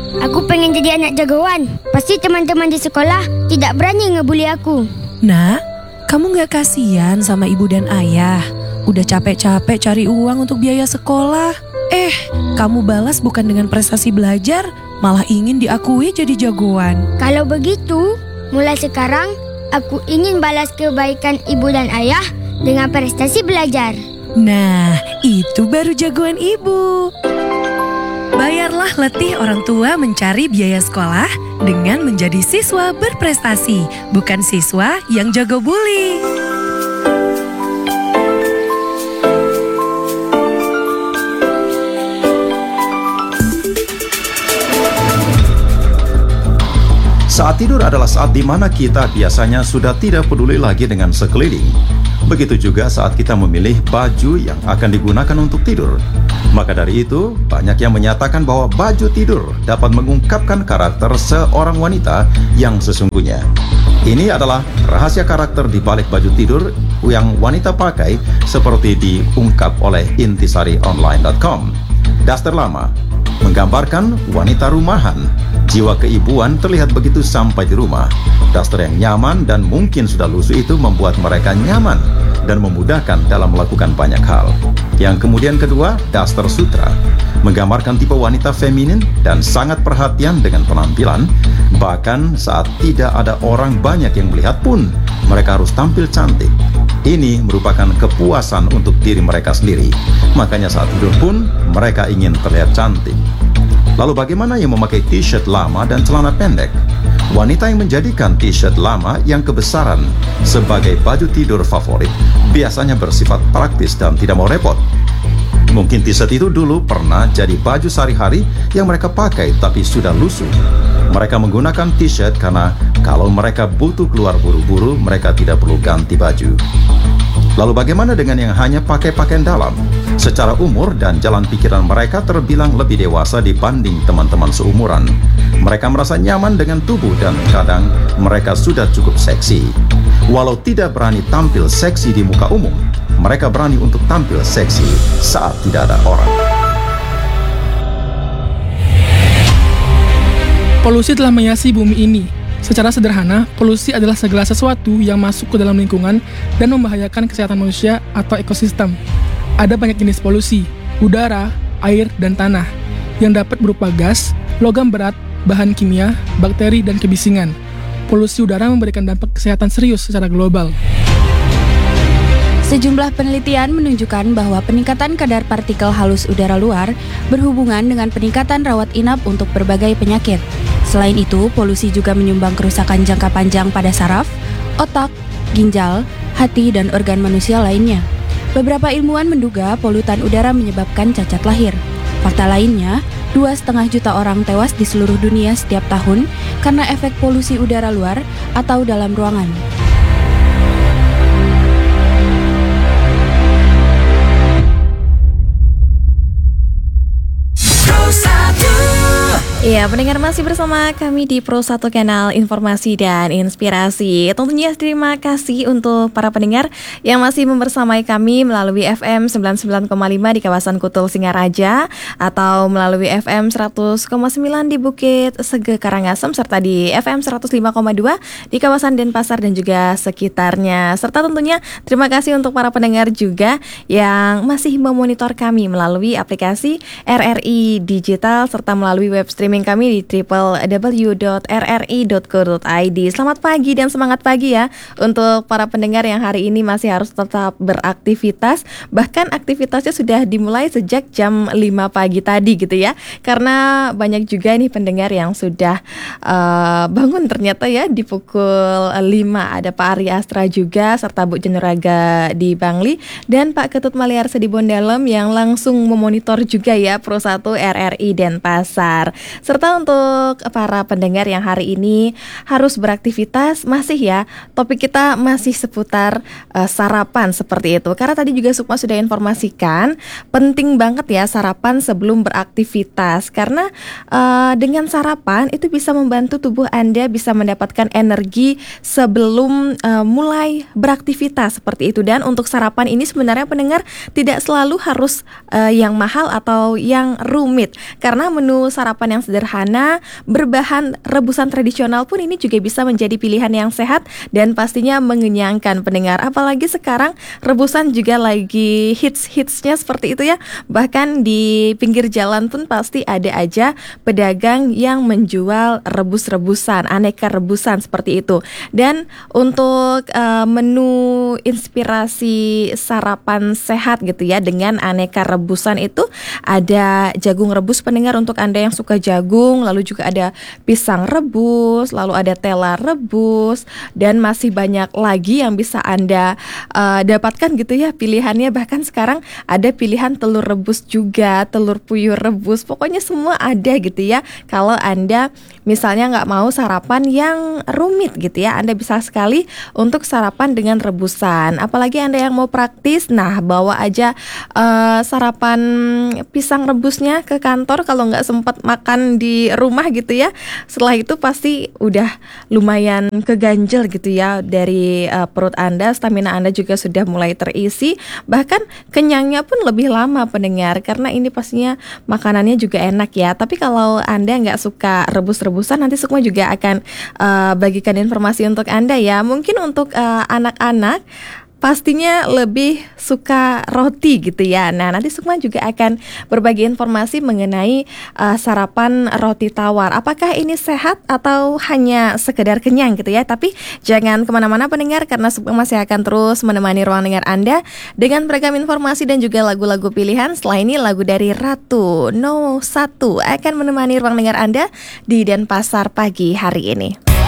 Aku pengen jadi anak jagoan. Pasti teman-teman di sekolah tidak berani ngebully aku. Nak, kamu gak kasihan sama ibu dan ayah? Udah capek-capek cari uang untuk biaya sekolah. Kamu balas bukan dengan prestasi belajar, malah ingin diakui jadi jagoan. Kalau begitu, mulai sekarang aku ingin balas kebaikan ibu dan ayah dengan prestasi belajar. Nah, itu baru jagoan ibu. Bayarlah letih orang tua mencari biaya sekolah dengan menjadi siswa berprestasi, bukan siswa yang jago bully. Saat tidur adalah saat di mana kita biasanya sudah tidak peduli lagi dengan sekeliling. Begitu juga saat kita memilih baju yang akan digunakan untuk tidur. Maka dari itu, banyak yang menyatakan bahwa baju tidur dapat mengungkapkan karakter seorang wanita yang sesungguhnya. Ini adalah rahasia karakter di balik baju tidur yang wanita pakai seperti diungkap oleh intisarionline.com. Daster lama menggambarkan wanita rumahan. Jiwa keibuan terlihat begitu sampai di rumah. Daster yang nyaman dan mungkin sudah lusuh itu membuat mereka nyaman dan memudahkan dalam melakukan banyak hal. Yang kemudian kedua, daster sutra, menggambarkan tipe wanita feminin dan sangat perhatian dengan penampilan. Bahkan saat tidak ada orang banyak yang melihat pun, mereka harus tampil cantik. Ini merupakan kepuasan untuk diri mereka sendiri. Makanya saat tidur pun, mereka ingin terlihat cantik. Lalu bagaimana yang memakai t-shirt lama dan celana pendek? Wanita yang menjadikan t-shirt lama yang kebesaran sebagai baju tidur favorit biasanya bersifat praktis dan tidak mau repot. Mungkin t-shirt itu dulu pernah jadi baju sehari-hari yang mereka pakai tapi sudah lusuh. Mereka menggunakan t-shirt karena kalau mereka butuh keluar buru-buru, mereka tidak perlu ganti baju. Lalu bagaimana dengan yang hanya pakai pakaian dalam? Secara umur dan jalan pikiran mereka terbilang lebih dewasa dibanding teman-teman seumuran. Mereka merasa nyaman dengan tubuh dan kadang mereka sudah cukup seksi. Walau tidak berani tampil seksi di muka umum, mereka berani untuk tampil seksi saat tidak ada orang. Polusi telah menghiasi bumi ini. Secara sederhana, polusi adalah segala sesuatu yang masuk ke dalam lingkungan dan membahayakan kesehatan manusia atau ekosistem. Ada banyak jenis polusi, udara, air, dan tanah, yang dapat berupa gas, logam berat, bahan kimia, bakteri, dan kebisingan. Polusi udara memberikan dampak kesehatan serius secara global. Sejumlah penelitian menunjukkan bahwa peningkatan kadar partikel halus udara luar berhubungan dengan peningkatan rawat inap untuk berbagai penyakit. Selain itu, polusi juga menyumbang kerusakan jangka panjang pada saraf, otak, ginjal, hati, dan organ manusia lainnya. Beberapa ilmuwan menduga polutan udara menyebabkan cacat lahir. Fakta lainnya, 2,5 juta orang tewas di seluruh dunia setiap tahun karena efek polusi udara luar atau dalam ruangan. Ya, pendengar masih bersama kami di Pro 1 Kanal Informasi dan Inspirasi. Tentunya terima kasih untuk para pendengar yang masih membersamai kami melalui FM 99,5 di kawasan Kutul Singaraja atau melalui FM 100,9 di Bukit Sege Karangasem serta di FM 105,2 di kawasan Denpasar dan juga sekitarnya. Serta tentunya terima kasih untuk para pendengar juga yang masih memonitor kami melalui aplikasi RRI Digital serta melalui web streaming kami di www.rri.co.id. Selamat pagi dan semangat pagi ya untuk para pendengar yang hari ini masih harus tetap beraktivitas. Bahkan aktivitasnya sudah dimulai sejak jam 5 pagi tadi gitu ya. Karena banyak juga nih pendengar yang sudah bangun ternyata ya di pukul 5. Ada Pak Ari Astra juga serta Bu Jenuraga di Bangli dan Pak Ketut Maliarsa di Bondalem yang langsung memonitor juga ya Pro 1 RRI Denpasar. Serta untuk para pendengar yang hari ini harus beraktivitas, masih ya, topik kita masih seputar sarapan seperti itu. Karena tadi juga Sukma sudah informasikan, penting banget ya sarapan sebelum beraktivitas. Karena dengan sarapan itu bisa membantu tubuh Anda bisa mendapatkan energi sebelum mulai beraktivitas seperti itu. Dan untuk sarapan ini sebenarnya pendengar tidak selalu harus yang mahal atau yang rumit. Karena menu sarapan yang sederhana, berbahan rebusan tradisional pun ini juga bisa menjadi pilihan yang sehat dan pastinya mengenyangkan pendengar. Apalagi sekarang rebusan juga lagi hits-hitsnya seperti itu ya. Bahkan di pinggir jalan pun pasti ada aja pedagang yang menjual rebus-rebusan, aneka rebusan seperti itu. Dan untuk menu inspirasi sarapan sehat gitu ya dengan aneka rebusan itu ada jagung rebus pendengar untuk Anda yang suka jagung, lalu juga ada pisang rebus, lalu ada tela rebus, dan masih banyak lagi yang bisa Anda dapatkan gitu ya pilihannya. Bahkan sekarang ada pilihan telur rebus juga, telur puyuh rebus, pokoknya semua ada gitu ya. Kalau Anda misalnya nggak mau sarapan yang rumit gitu ya, Anda bisa sekali untuk sarapan dengan rebusan. Apalagi Anda yang mau praktis, nah bawa aja sarapan pisang rebusnya ke kantor kalau nggak sempat makan di rumah gitu ya. Setelah itu pasti udah lumayan keganjel gitu ya dari perut Anda, stamina Anda juga sudah mulai terisi, bahkan kenyangnya pun lebih lama pendengar, karena ini pastinya makanannya juga enak ya. Tapi kalau Anda nggak suka rebus-rebusan, nanti Sukma juga akan bagikan informasi untuk Anda ya. Mungkin untuk anak-anak pastinya lebih suka roti gitu ya. Nah, nanti Sukma juga akan berbagi informasi mengenai sarapan roti tawar. Apakah ini sehat atau hanya sekedar kenyang gitu ya. Tapi jangan kemana-mana pendengar, karena Sukma masih akan terus menemani ruang dengar Anda dengan beragam informasi dan juga lagu-lagu pilihan. Setelah ini lagu dari Ratu No 1 akan menemani ruang dengar Anda di Denpasar pagi hari ini.